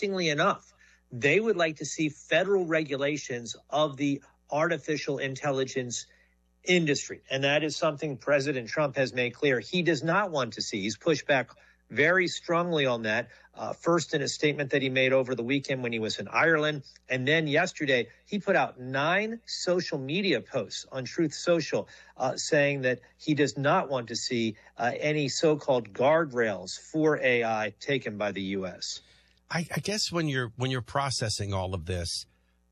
interestingly enough, they would like to see federal regulations of the artificial intelligence industry. And that is something President Trump has made clear he does not want to see. He's pushed back very strongly on that, first in a statement that he made over the weekend when he was in Ireland. And then yesterday, he put out 9 social media posts on Truth Social saying that he does not want to see any so-called guardrails for AI taken by the U.S. I guess when you're processing all of this,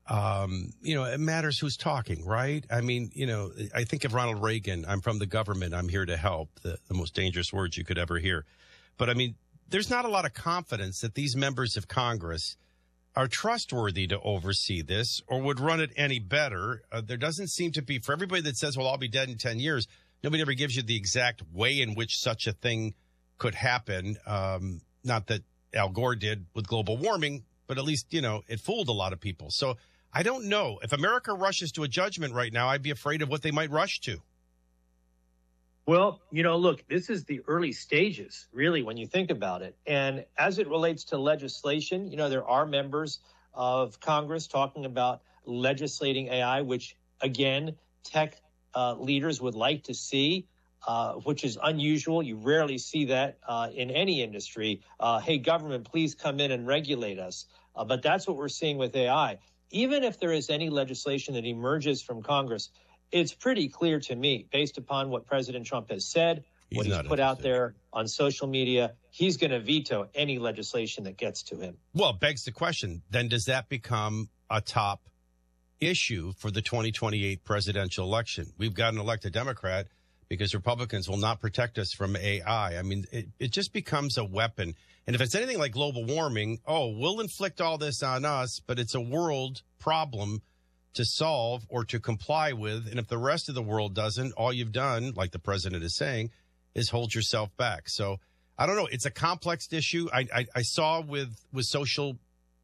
it matters who's talking, right? I mean, I think of Ronald Reagan. I'm from the government. I'm here to help. The most dangerous words you could ever hear. But I mean, there's not a lot of confidence that these members of Congress are trustworthy to oversee this or would run it any better. There doesn't seem to be, for everybody that says, well, I'll be dead in 10 years, nobody ever gives you the exact way in which such a thing could happen. Not that Al Gore did with global warming, but at least, it fooled a lot of people. So I don't know. If America rushes to a judgment right now, I'd be afraid of what they might rush to. Well, look, this is the early stages, really, when you think about it. And as it relates to legislation, there are members of Congress talking about legislating AI, which, again, tech leaders would like to see, which is unusual. You rarely see that in any industry. Hey, government, please come in and regulate us. But that's what we're seeing with AI. Even if there is any legislation that emerges from Congress, it's pretty clear to me, based upon what President Trump has said, what he's put out there on social media, he's going to veto any legislation that gets to him. Well, it begs the question, then does that become a top issue for the 2028 presidential election? We've got an elected Democrat because Republicans will not protect us from AI. I mean, it just becomes a weapon. And if it's anything like global warming, we'll inflict all this on us, but it's a world problem to solve or to comply with. And if the rest of the world doesn't, all you've done, like the president is saying, is hold yourself back. So I don't know. It's a complex issue. I saw with social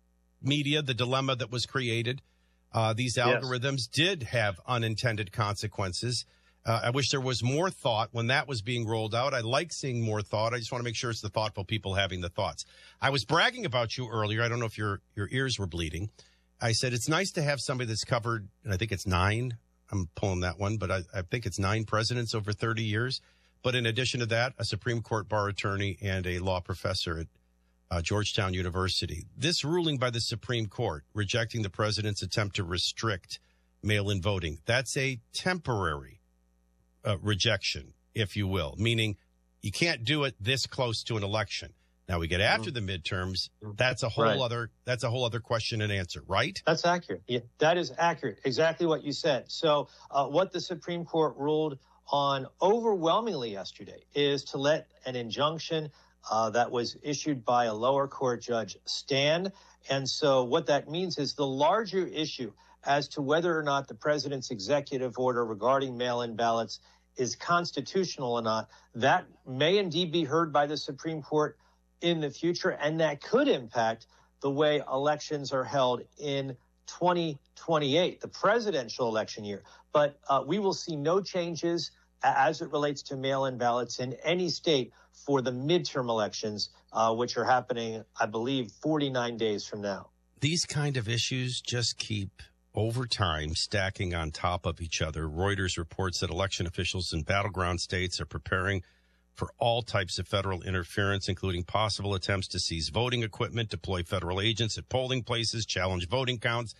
media the dilemma that was created. These algorithms did have unintended consequences. I wish there was more thought when that was being rolled out. I like seeing more thought. I just want to make sure it's the thoughtful people having the thoughts. I was bragging about you earlier. I don't know if your ears were bleeding. I said it's nice to have somebody that's covered, and I think it's 9. I'm pulling that one, but I think it's 9 presidents over 30 years. But in addition to that, a Supreme Court bar attorney and a law professor at Georgetown University. This ruling by the Supreme Court rejecting the president's attempt to restrict mail-in voting, that's a temporary rejection, if you will, meaning you can't do it this close to an election. Now we get after the midterms. That's a whole other question and answer, right? That's accurate. Yeah, that is accurate. Exactly what you said. So what the Supreme Court ruled on overwhelmingly yesterday is to let an injunction that was issued by a lower court judge stand. And so what that means is the larger issue as to whether or not the president's executive order regarding mail-in ballots is constitutional or not, that may indeed be heard by the Supreme Court in the future, and that could impact the way elections are held in 2028, the presidential election year. But we will see no changes as it relates to mail-in ballots in any state for the midterm elections, which are happening, I believe, 49 days from now. These kind of issues just keep, over time, stacking on top of each other. Reuters reports that election officials in battleground states are preparing for all types of federal interference, including possible attempts to seize voting equipment, deploy federal agents at polling places, challenge voting counts.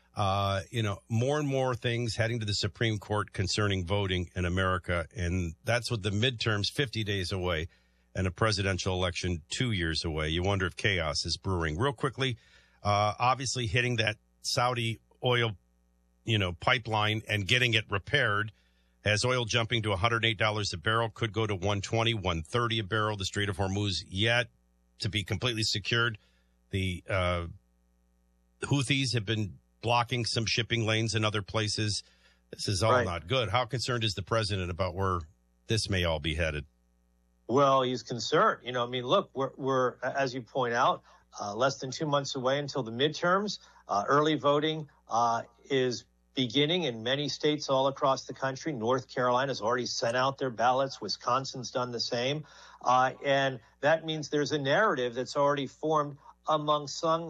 More and more things heading to the Supreme Court concerning voting in America. And that's with the midterms 50 days away and a presidential election 2 years away. You wonder if chaos is brewing. Real quickly, obviously hitting that Saudi oil, pipeline and getting it repaired has oil jumping to $108 a barrel, could go to $120, $130 a barrel. The Strait of Hormuz yet to be completely secured. The Houthis have been blocking some shipping lanes in other places. This is all not good. How concerned is the president about where this may all be headed? Well, he's concerned. Look, we're as you point out, less than 2 months away until the midterms. Early voting is beginning in many states all across the country. North Carolina's already sent out their ballots. Wisconsin's done the same. And that means there's a narrative that's already formed among some